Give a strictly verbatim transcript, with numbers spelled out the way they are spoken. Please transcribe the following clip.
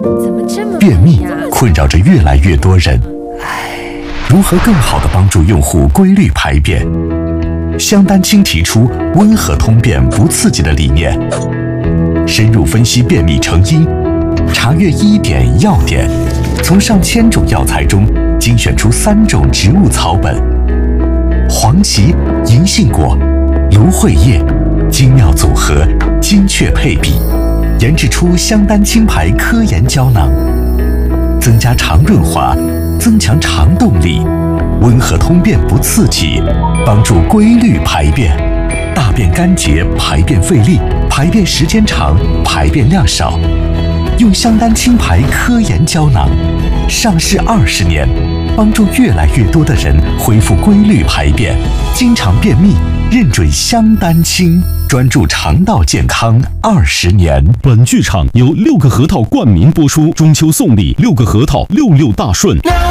怎么这么便秘困扰着越来越多人，如何更好地帮助用户规律排便？香丹青提出温和通便不刺激的理念，深入分析便秘成因，查阅医典药典，从上千种药材中精选出三种植物草本：黄芪、银杏果、芦荟叶，精妙组合，精确配比，研制出香丹青牌科研胶囊，增加肠润滑，增强肠动力，温和通便不刺激，帮助规律排便，大便干结，排便费力，排便时间长，排便量少。用香丹青牌科研胶囊，上市二十年，帮助越来越多的人恢复规律排便，经常便秘，认准香丹青，专注肠道健康二十年。 本剧场由六个核桃冠名播出，中秋送礼六个核桃，六六大顺。